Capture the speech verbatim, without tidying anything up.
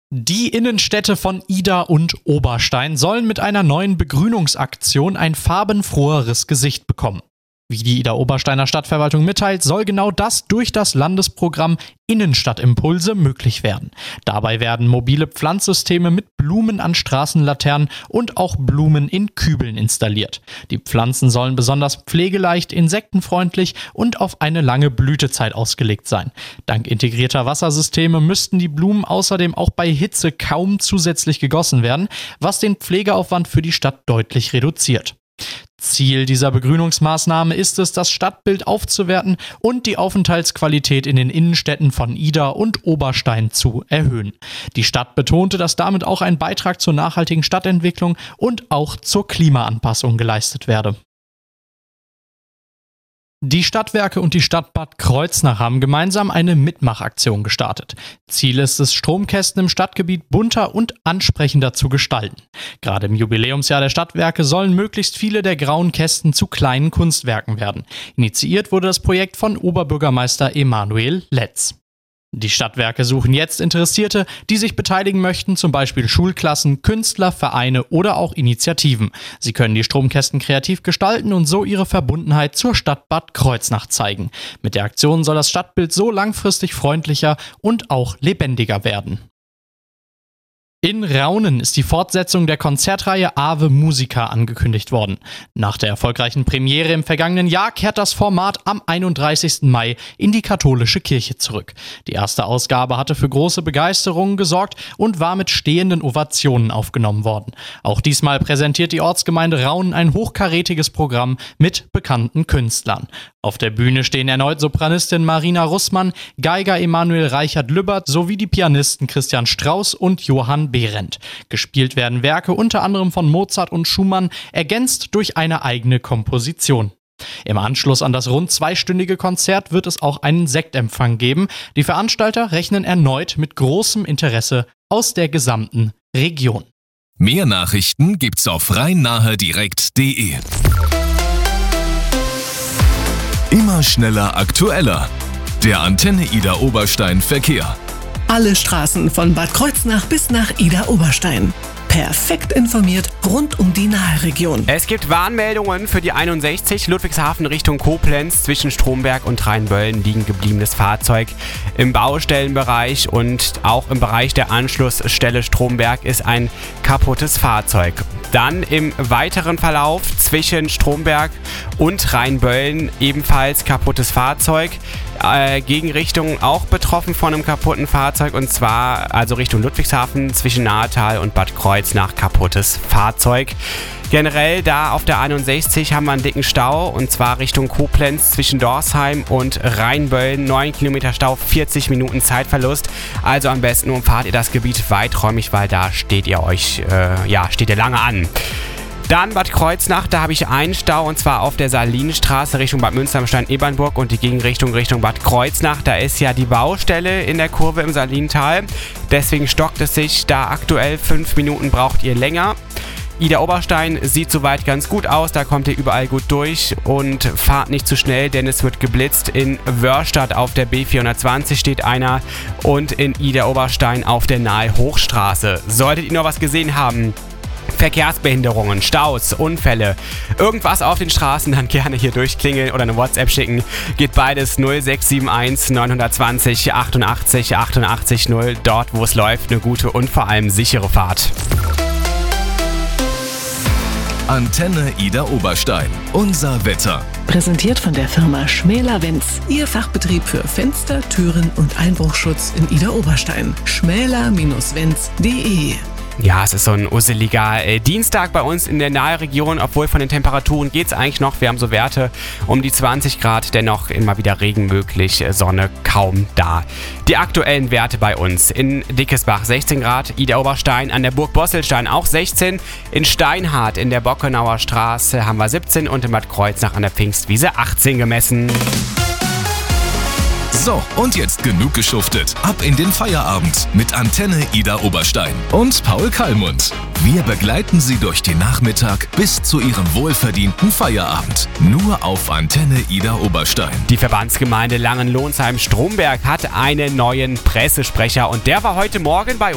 Die Innenstädte von Ida und Oberstein sollen mit einer neuen Begrünungsaktion ein farbenfroheres Gesicht bekommen. Wie die Ida-Obersteiner Stadtverwaltung mitteilt, soll genau das durch das Landesprogramm Innenstadtimpulse möglich werden. Dabei werden mobile Pflanzsysteme mit Blumen an Straßenlaternen und auch Blumen in Kübeln installiert. Die Pflanzen sollen besonders pflegeleicht, insektenfreundlich und auf eine lange Blütezeit ausgelegt sein. Dank integrierter Wassersysteme müssten die Blumen außerdem auch bei Hitze kaum zusätzlich gegossen werden, was den Pflegeaufwand für die Stadt deutlich reduziert. Ziel dieser Begrünungsmaßnahme ist es, das Stadtbild aufzuwerten und die Aufenthaltsqualität in den Innenstädten von Ida und Oberstein zu erhöhen. Die Stadt betonte, dass damit auch ein Beitrag zur nachhaltigen Stadtentwicklung und auch zur Klimaanpassung geleistet werde. Die Stadtwerke und die Stadt Bad Kreuznach haben gemeinsam eine Mitmachaktion gestartet. Ziel ist es, Stromkästen im Stadtgebiet bunter und ansprechender zu gestalten. Gerade im Jubiläumsjahr der Stadtwerke sollen möglichst viele der grauen Kästen zu kleinen Kunstwerken werden. Initiiert wurde das Projekt von Oberbürgermeister Emanuel Letz. Die Stadtwerke suchen jetzt Interessierte, die sich beteiligen möchten, zum Beispiel Schulklassen, Künstler, Vereine oder auch Initiativen. Sie können die Stromkästen kreativ gestalten und so ihre Verbundenheit zur Stadt Bad Kreuznach zeigen. Mit der Aktion soll das Stadtbild so langfristig freundlicher und auch lebendiger werden. In Raunen ist die Fortsetzung der Konzertreihe Ave Musica angekündigt worden. Nach der erfolgreichen Premiere im vergangenen Jahr kehrt das Format am einunddreißigsten Mai in die katholische Kirche zurück. Die erste Ausgabe hatte für große Begeisterung gesorgt und war mit stehenden Ovationen aufgenommen worden. Auch diesmal präsentiert die Ortsgemeinde Raunen ein hochkarätiges Programm mit bekannten Künstlern. Auf der Bühne stehen erneut Sopranistin Marina Russmann, Geiger Emanuel Reichert-Lübbert sowie die Pianisten Christian Strauss und Johann Behrendt. Gespielt werden Werke unter anderem von Mozart und Schumann, ergänzt durch eine eigene Komposition. Im Anschluss an das rund zweistündige Konzert wird es auch einen Sektempfang geben. Die Veranstalter rechnen erneut mit großem Interesse aus der gesamten Region. Mehr Nachrichten gibt's auf rhein-nahe-direkt punkt de. Immer schneller, aktueller. Der Antenne Ida Oberstein Verkehr. Alle Straßen von Bad Kreuznach bis nach Ida Oberstein. Perfekt informiert rund um die Naheregion. Es gibt Warnmeldungen für die einundsechzig Ludwigshafen Richtung Koblenz. Zwischen Stromberg und Rheinböllen liegen gebliebenes Fahrzeug. Im Baustellenbereich und auch im Bereich der Anschlussstelle Stromberg ist ein kaputtes Fahrzeug. Dann im weiteren Verlauf zwischen Stromberg und Rheinböllen ebenfalls kaputtes Fahrzeug. Äh, Gegenrichtung auch betroffen von einem kaputten Fahrzeug, und zwar also Richtung Ludwigshafen zwischen Nahetal und Bad Kreuznach kaputtes Fahrzeug. Generell da auf der einundsechzig haben wir einen dicken Stau, und zwar Richtung Koblenz zwischen Dorsheim und Rheinböllen. neun Kilometer Stau, vierzig Minuten Zeitverlust. Also am besten umfahrt ihr das Gebiet weiträumig, weil da steht ihr euch, äh, ja, steht ihr lange an. Dann Bad Kreuznach, da habe ich einen Stau, und zwar auf der Salinenstraße Richtung Bad Münster am Stein-Ebernburg und die Gegenrichtung Richtung Bad Kreuznach. Da ist ja die Baustelle in der Kurve im Salinental. Deswegen stockt es sich da aktuell. Fünf Minuten braucht ihr länger. Ida Oberstein sieht soweit ganz gut aus, da kommt ihr überall gut durch und fahrt nicht zu schnell, denn es wird geblitzt. In Wörstadt auf der B vierhundertzwanzig steht einer und in Ida Oberstein auf der Nahe Hochstraße. Solltet ihr noch was gesehen haben, Verkehrsbehinderungen, Staus, Unfälle, irgendwas auf den Straßen, dann gerne hier durchklingeln oder eine WhatsApp schicken. Geht beides null sechs sieben eins neun zwei null achtundachtzig achtundachtzig null. Dort, wo es läuft, eine gute und vor allem sichere Fahrt. Antenne Ida Oberstein. Unser Wetter. Präsentiert von der Firma Schmäler-Wenz. Ihr Fachbetrieb für Fenster, Türen und Einbruchschutz in Ida Oberstein. schmäler Bindestrich wenz punkt de. Ja, es ist so ein usseliger äh, Dienstag bei uns in der Naheregion, obwohl von den Temperaturen geht es eigentlich noch. Wir haben so Werte um die zwanzig Grad, dennoch immer wieder Regen möglich, äh, Sonne kaum da. Die aktuellen Werte bei uns: in Dickesbach sechzehn Grad, Ida Oberstein an der Burg Bosselstein auch sechzehn, in Steinhardt in der Bockenauer Straße haben wir siebzehn und in Bad Kreuznach an der Pfingstwiese achtzehn gemessen. So, und jetzt genug geschuftet. Ab in den Feierabend mit Antenne Ida Oberstein und Paul Kallmund. Wir begleiten Sie durch den Nachmittag bis zu Ihrem wohlverdienten Feierabend. Nur auf Antenne Ida Oberstein. Die Verbandsgemeinde Langenlohnsheim-Stromberg hat einen neuen Pressesprecher und der war heute Morgen bei